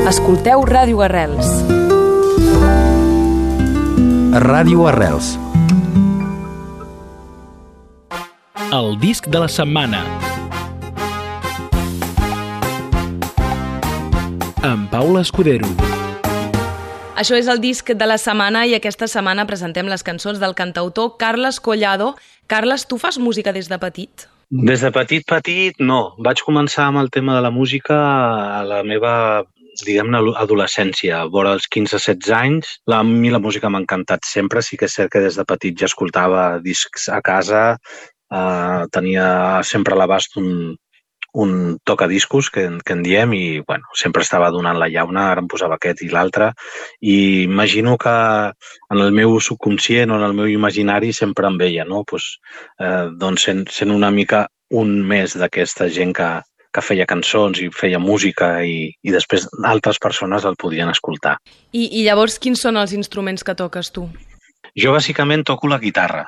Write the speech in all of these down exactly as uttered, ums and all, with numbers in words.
Escolteu Ràdio Arrels. Ràdio Arrels. El disc de la setmana. Amb Paula Escudero. Això és el disc de la setmana i aquesta setmana presentem les cançons del cantautor Carles Collado. Carles, tu fas música des de petit? Des de petit, petit, no. Vaig començar amb el tema de la música a la meva, diguem-ne, adolescència, vora els quinze setze anys. A mi la música m'ha encantat sempre. Sí que és cert que des de petit ja escoltava discs a casa, eh, tenia sempre a l'abast un, un tocadiscos, que, que en diem, i bueno, sempre estava donant la llauna, ara em posava aquest i l'altre, i imagino que en el meu subconscient o en el meu imaginari sempre em veia, no? Pues, eh, doncs sent, sent una mica un més d'aquesta gent que, que feia cançons i feia música i, i després altres persones el podien escoltar. I, I llavors quins són els instruments que toques tu? Jo bàsicament toco la guitarra.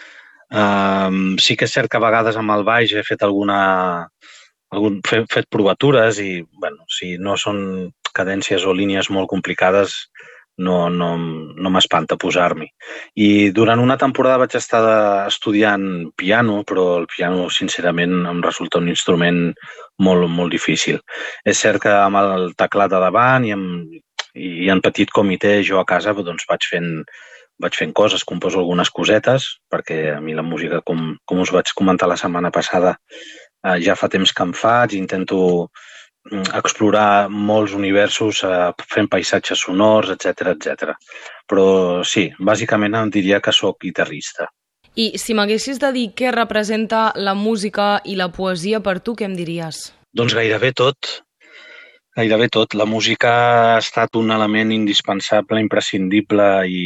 Um, sí que és cert que a vegades amb el baix he fet alguna... Algun, fet, fet provatures i, bueno, si no són cadències o línies molt complicades, no, no, no m'espanta posar-m'hi. I durant una temporada vaig estar estudiant piano, però el piano, sincerament, em resulta un instrument molt, molt difícil. És cert que amb el teclat a davant i, amb, i en petit comitè jo a casa doncs vaig fent, vaig fent coses, composo algunes cosetes, perquè a mi la música, com, com us vaig comentar la setmana passada, Uh, ja fa temps que em faig, intento um, explorar molts universos uh, fent paisatges sonors, etcètera, etcètera. Però sí, bàsicament em diria que sóc guitarrista. I si m'haguessis de dir què representa la música i la poesia per tu, què em diries? Doncs gairebé tot. Gairebé tot. La música ha estat un element indispensable, imprescindible i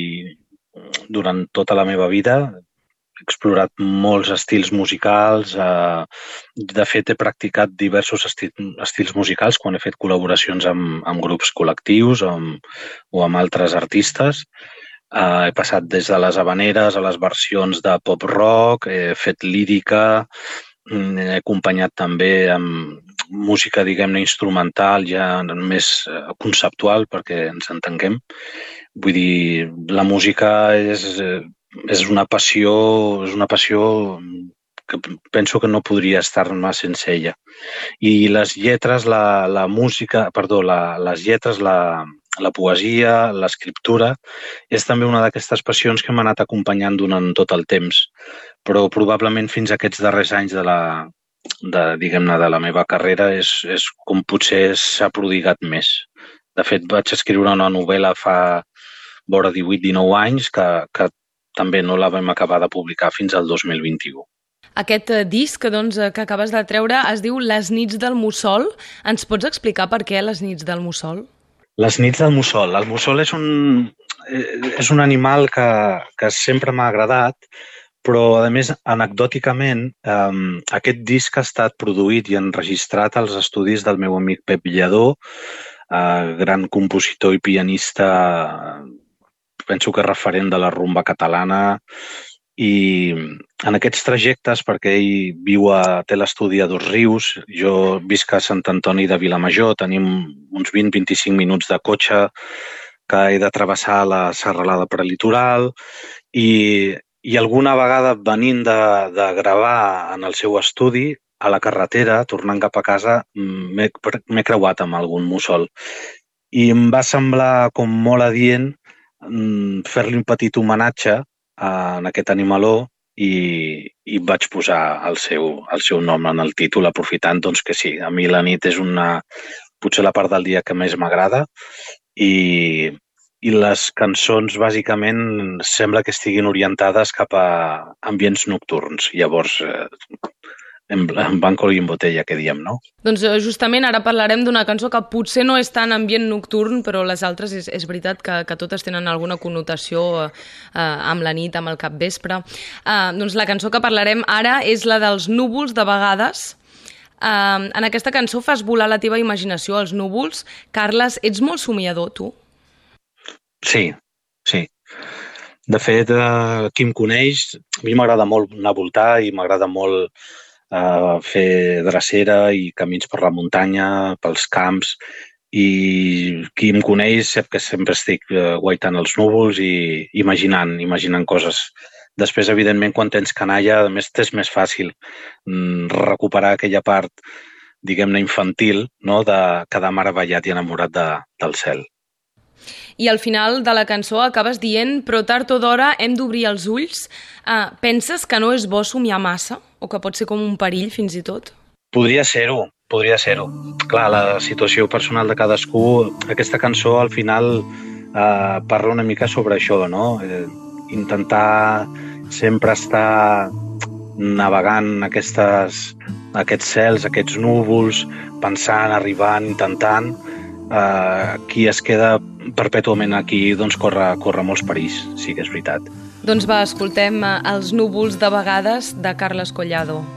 durant tota la meva vida. He explorat molts estils musicals, eh, de fet he practicat diversos esti estils musicals quan he fet col·laboracions amb, amb grups col·lectius o amb, o amb altres artistes. Eh, he passat des de les habaneres a les versions de pop-rock, he fet lírica, he acompanyat també amb música, diguem-ne, instrumental, ja més conceptual, perquè ens entenguem. Vull dir, la música és... És una passió, és una passió que penso que no podria estar-me sense ella. I les lletres, la, la música, perdó, la, les lletres, la, la poesia, l'escriptura, és també una d'aquestes passions que m'ha anat acompanyant durant tot el temps. Però probablement fins a aquests darrers anys de la, de, diguem-ne, de la meva carrera és, és com potser s'ha prodigat més. De fet, vaig escriure una novel·la fa vora divuit dinou anys que, que també no la vam acabar de publicar fins al dos mil vint-i-u. Aquest disc doncs, que acabes de treure es diu Les nits del mussol. Ens pots explicar per què les nits del mussol? Les nits del mussol. El mussol és un, és un animal que, que sempre m'ha agradat, però, a més, anecdòticament, eh, aquest disc ha estat produït i enregistrat als estudis del meu amic Pep Lledó, eh, gran compositor i pianista, penso que és referent de la rumba catalana, i en aquests trajectes, perquè ell viu a, té l'estudi a Dosrius, jo visc a Sant Antoni de Vilamajor, tenim uns vint a vint-i-cinc minuts de cotxe que he de travessar la serralada prelitoral, i, i alguna vegada venint de, de gravar en el seu estudi, a la carretera, tornant cap a casa, m'he creuat amb algun mussol. I em va semblar com molt adient fer-li un petit homenatge en aquest animaló i, i vaig posar el seu, el seu nom en el títol, aprofitant doncs, que sí, a mi la nit és una, potser la part del dia que més m'agrada i, i les cançons bàsicament sembla que estiguin orientades cap a ambients nocturns. Llavors, eh, en, en banco i en botella, que diem, no? Doncs justament ara parlarem d'una cançó que potser no és tan ambient nocturn, però les altres és, és veritat que, que totes tenen alguna connotació eh, amb la nit, amb el capvespre. Eh, doncs la cançó que parlarem ara és la dels núvols de vegades. Eh, en aquesta cançó fas volar la teva imaginació als núvols. Carles, ets molt somiador, tu? Sí, sí. De fet, eh, qui em coneix, a mi m'agrada molt anar a voltar i m'agrada molt a fer drecera i camins per la muntanya, pels camps, i qui em coneix sap que sempre estic guaitant els núvols i imaginant, imaginant coses. Després, evidentment, quan tens canalla, a més, és més fàcil recuperar aquella part, diguem-ne, infantil, no? De quedar meravellat i enamorat de, del cel. I al final de la cançó acabes dient però tard o d'hora hem d'obrir els ulls. Uh, penses que no és bo somiar massa? O que pot ser com un perill, fins i tot? Podria ser-ho, podria ser-ho. Clar, la situació personal de cadascú, aquesta cançó al final eh, parla una mica sobre això, no? Eh, intentar sempre estar navegant aquestes, aquests cels, aquests núvols, pensant, arribant, intentant. Eh, qui es queda perpètuament aquí doncs corre, corre molts perills, sí que és veritat. Doncs va, escoltem Els núvols de vegades de Carles Collado.